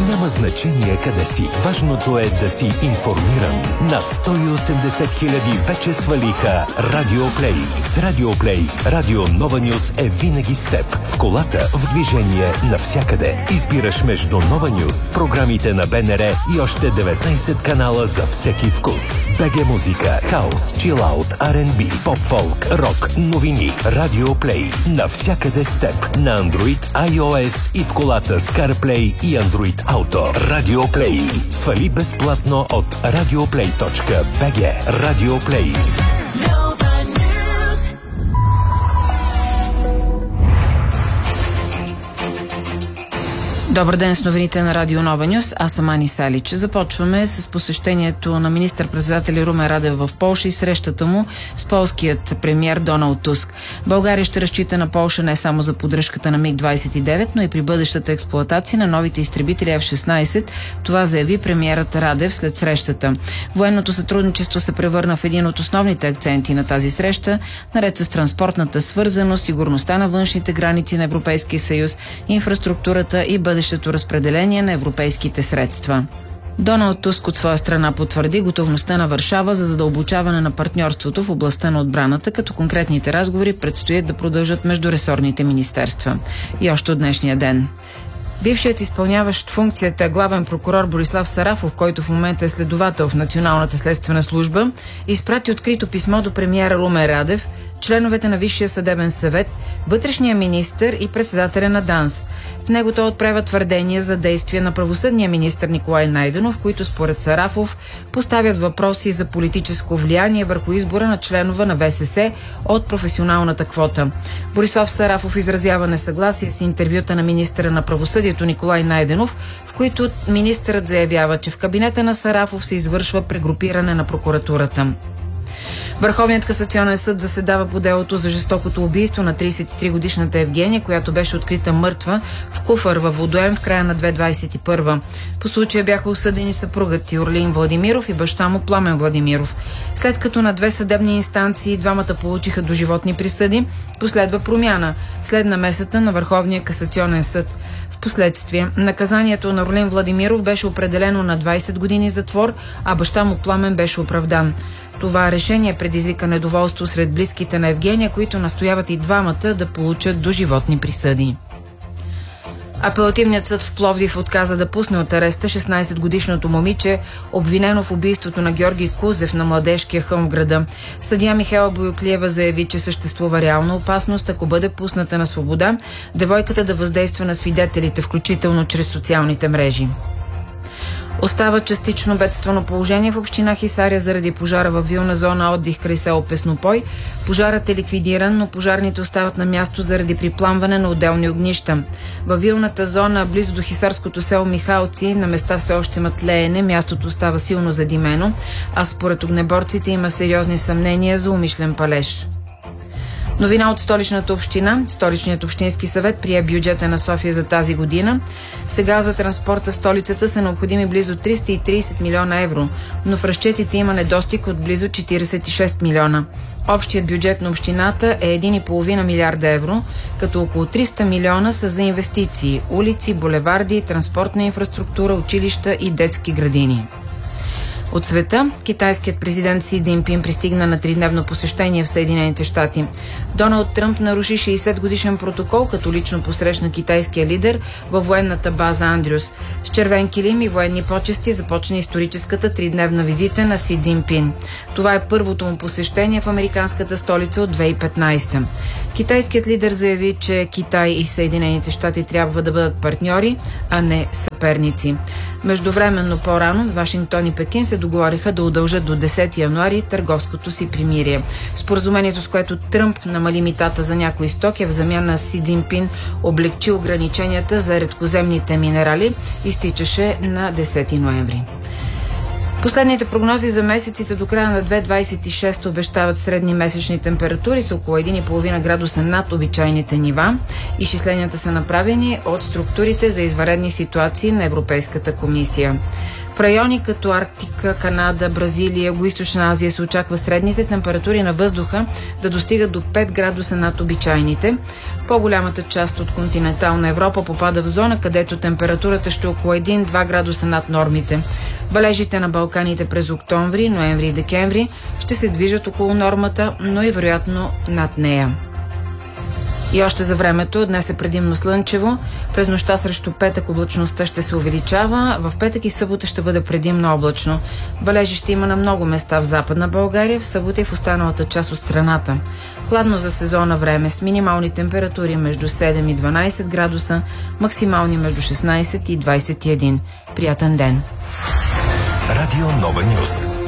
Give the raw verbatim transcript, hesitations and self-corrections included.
Няма значение къде си. Важното е да си информиран. Над сто и осемдесет хиляди вече свалиха Радио Плей. С Радио Плей, Радио Нова Нюз е винаги с теб. В колата, в движение, навсякъде. Избираш между Нова Нюз, програмите на БНР и още деветнайсет канала за всеки вкус. БГ музика, хаус, чилаут, Ар енд Би, поп-фолк, рок, новини. Радио Плей. Навсякъде с теб. На Android, iOS и в колата с CarPlay и Android Auto. Радио Плей. Свали безплатно от радиоплей точка би джи. Радио Плей. Добър ден с новините на Радио Нова Нюз. Аз съм Ани Салич. Започваме с посещението на министър-председателя Румен Радев в Полша и срещата му с полският премиер Доналд Туск. България ще разчита на Полша не само за поддръжката на Миг двайсет и девет, но и при бъдещата експлоатация на новите изтребители Еф шестнайсет. Това заяви премиерът Радев след срещата. Военното сътрудничество се превърна в един от основните акценти на тази среща, наред с транспортната свързаност, сигурността на външните граници на Европейския съюз, инфраструктурата и бъдещето разпределение на европейските средства. Доналд Туск от своя страна потвърди готовността на Варшава за задълбочаване на партньорството в областта на отбраната, като конкретните разговори предстоят да продължат между ресорните министерства. И още от днешния ден. Бившият изпълняващ функцията главен прокурор Борислав Сарафов, който в момента е следовател в Националната следствена служба, изпрати открито писмо до премиера Румен Радев, членовете на Висшия съдебен съвет, вътрешния министър и председателя на ДАНС. В него той отправя твърдения за действия на правосъдния министър Николай Найденов, които според Сарафов поставят въпроси за политическо влияние върху избора на членове на В С С от професионалната квота. Борислав Сарафов изразява несъгласие с интервюта на министъра на правосъдието Николай Найденов, в които министърът заявява, че в кабинета на Сарафов се извършва прегрупиране на прокуратурата. Върховният касационен съд заседава по делото за жестокото убийство на трийсет и три годишната Евгения, която беше открита мъртва в куфар във водоем в края на две хиляди двайсет и първа. По случая бяха осъдени съпругът Юрлин Владимиров и баща му Пламен Владимиров. След като на две съдебни инстанции двамата получиха доживотни присъди, последва промяна след намесата на Върховния касационен съд. Впоследствие наказанието на Юрлин Владимиров беше определено на двайсет години затвор, а баща му Пламен беше оправдан. Това решение предизвика недоволство сред близките на Евгения, които настояват и двамата да получат доживотни присъди. Апелативният съд в Пловдив отказа да пусне от ареста шестнайсетгодишното момиче, обвинено в убийството на Георги Кузев на Младежкия хълм в града. Съдия Михайла Боюклиева заяви, че съществува реална опасност, ако бъде пусната на свобода, девойката да въздейства на свидетелите, включително чрез социалните мрежи. Остава частично бедствено положение в община Хисаря заради пожара във вилна зона отдих край село Песнопой. Пожарът е ликвидиран, но пожарните остават на място заради припламване на отделни огнища. Във вилната зона, близо до хисарското село Михалци, на места все още има тлеене, мястото остава силно задимено, а според огнеборците има сериозни съмнения за умишлен палеж. Новина от столичната община. Столичният общински съвет прие бюджета на София за тази година. Сега за транспорта в столицата са необходими близо триста и трийсет милиона евро, но в разчетите има недостиг от близо четирийсет и шест милиона. Общият бюджет на общината е един и половина милиарда евро, като около триста милиона са за инвестиции, улици, булеварди, транспортна инфраструктура, училища и детски градини. От света, китайският президент Си Цзинпин пристигна на тридневно посещение в Съединените щати. Доналд Тръмп наруши шейсет годишен протокол, като лично посрещна китайския лидер във военната база Андрюс. С червен килим и военни почести започна историческата тридневна визита на Си Цзинпин. Това е първото му посещение в американската столица от две хиляди и петнайсета. Китайският лидер заяви, че Китай и Съединените щати трябва да бъдат партньори, а не съперници. Междувременно по-рано Вашингтон и Пекин се договориха да удължат до десети януари търговското си примирие. Споразумението, с което Тръмп намали митата за някои стоки, в замяна на Си Цзинпин облегчи ограниченията за редкоземните минерали, изтичаше на десети ноември. Последните прогнози за месеците до края на две хиляди двайсет и шеста обещават средни месечни температури с около един и половина градуса над обичайните нива. Изчисленията са направени от структурите за извънредни ситуации на Европейската комисия. В райони като Арктика, Канада, Бразилия, Югоизточна Азия се очаква средните температури на въздуха да достигат до пет градуса над обичайните. По-голямата част от континентална Европа попада в зона, където температурата ще е около един-два градуса над нормите. Валежите на Балканите през октомври, ноември и декември ще се движат около нормата, но и вероятно над нея. И още за времето. Днес е предимно слънчево. През нощта срещу петък облачността ще се увеличава. В петък и събота ще бъде предимно облачно. Валежи ще има на много места в Западна България, в събота и в останалата част от страната. Хладно за сезона време с минимални температури между седем и дванайсет градуса, максимални между шестнайсет и двайсет и един. Приятен ден! Радио Нова Нюс.